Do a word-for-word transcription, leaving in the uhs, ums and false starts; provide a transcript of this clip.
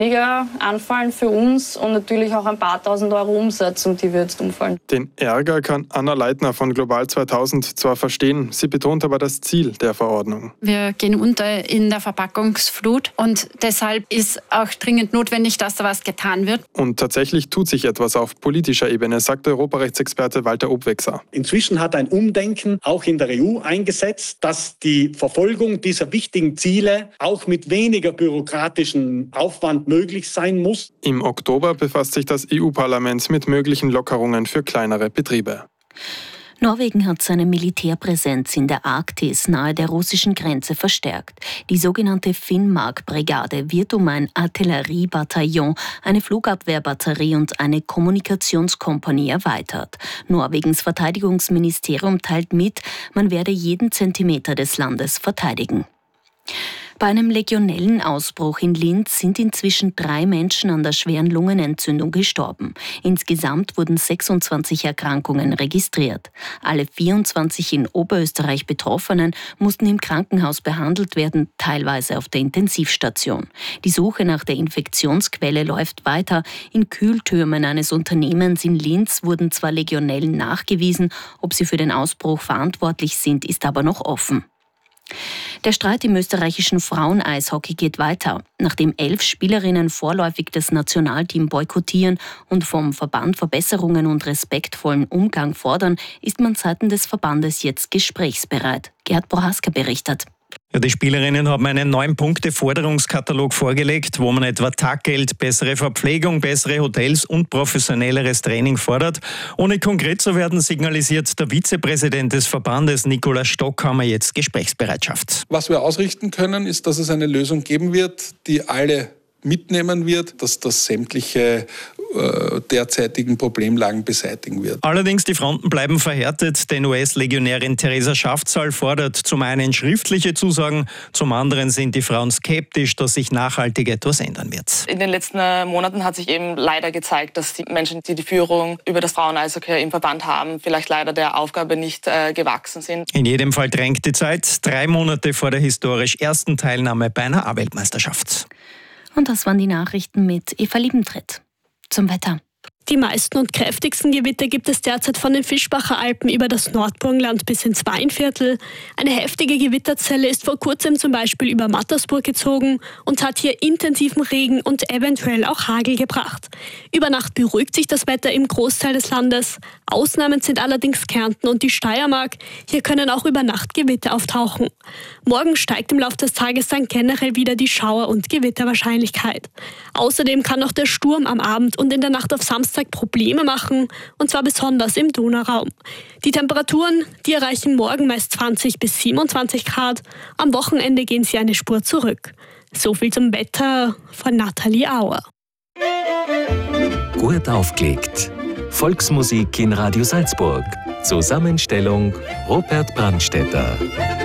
weniger anfallen für uns und natürlich auch ein paar tausend Euro Umsetzung, die wir jetzt umfallen. Den Ärger kann Anna Leitner von Global zweitausend zwar verstehen, sie betont aber das Ziel der Verordnung. Wir gehen unter in der Verpackungsflut und deshalb ist auch dringend notwendig, dass da was getan wird. Und tatsächlich tut sich etwas auf politischer Ebene, sagt Europarechtsexperte Walter Obwexer. Inzwischen hat ein Umdenken auch in der E U eingesetzt, dass die Verfolgung dieser wichtigen Ziele auch mit weniger bürokratischen Aufwand möglich sein muss. Im Oktober befasst sich das E U-Parlament mit möglichen Lockerungen für kleinere Betriebe. Norwegen hat seine Militärpräsenz in der Arktis nahe der russischen Grenze verstärkt. Die sogenannte Finnmark-Brigade wird um ein Artilleriebataillon, eine Flugabwehrbatterie und eine Kommunikationskompanie erweitert. Norwegens Verteidigungsministerium teilt mit, man werde jeden Zentimeter des Landes verteidigen. Bei einem Legionellenausbruch in Linz sind inzwischen drei Menschen an der schweren Lungenentzündung gestorben. Insgesamt wurden sechsundzwanzig Erkrankungen registriert. Alle vierundzwanzig in Oberösterreich Betroffenen mussten im Krankenhaus behandelt werden, teilweise auf der Intensivstation. Die Suche nach der Infektionsquelle läuft weiter. In Kühltürmen eines Unternehmens in Linz wurden zwar Legionellen nachgewiesen, ob sie für den Ausbruch verantwortlich sind, ist aber noch offen. Der Streit im österreichischen Frauen-Eishockey geht weiter. Nachdem elf Spielerinnen vorläufig das Nationalteam boykottieren und vom Verband Verbesserungen und respektvollen Umgang fordern, ist man seitens des Verbandes jetzt gesprächsbereit. Gerhard Prohaska berichtet. Ja, die Spielerinnen haben einen neun-Punkte-Forderungskatalog vorgelegt, wo man etwa Taggeld, bessere Verpflegung, bessere Hotels und professionelleres Training fordert. Ohne konkret zu werden, signalisiert der Vizepräsident des Verbandes, Nikolaus Stockhammer, jetzt Gesprächsbereitschaft. Was wir ausrichten können, ist, dass es eine Lösung geben wird, die alle mitnehmen wird, dass das sämtliche äh, derzeitigen Problemlagen beseitigen wird. Allerdings, die Fronten bleiben verhärtet, denn U S-Legionärin Theresa Schaftzahl fordert zum einen schriftliche Zusagen, zum anderen sind die Frauen skeptisch, dass sich nachhaltig etwas ändern wird. In den letzten Monaten hat sich eben leider gezeigt, dass die Menschen, die die Führung über das Frauen-Eishockey im Verband haben, vielleicht leider der Aufgabe nicht äh, gewachsen sind. In jedem Fall drängt die Zeit, drei Monate vor der historisch ersten Teilnahme bei einer A-Weltmeisterschaft. Und das waren die Nachrichten mit Eva Liebentritt. Zum Wetter. Die meisten und kräftigsten Gewitter gibt es derzeit von den Fischbacher Alpen über das Nordburgenland bis ins Weinviertel. Eine heftige Gewitterzelle ist vor kurzem zum Beispiel über Mattersburg gezogen und hat hier intensiven Regen und eventuell auch Hagel gebracht. Über Nacht beruhigt sich das Wetter im Großteil des Landes. Ausnahmen sind allerdings Kärnten und die Steiermark. Hier können auch über Nacht Gewitter auftauchen. Morgen steigt im Laufe des Tages dann generell wieder die Schauer- und Gewitterwahrscheinlichkeit. Außerdem kann auch der Sturm am Abend und in der Nacht auf Samstag Probleme machen, und zwar besonders im Donauraum. Die Temperaturen, die erreichen morgen meist zwanzig bis siebenundzwanzig Grad. Am Wochenende gehen sie eine Spur zurück. So viel zum Wetter von Nathalie Auer. Gut aufgelegt. Volksmusik in Radio Salzburg. Zusammenstellung Robert Brandstätter.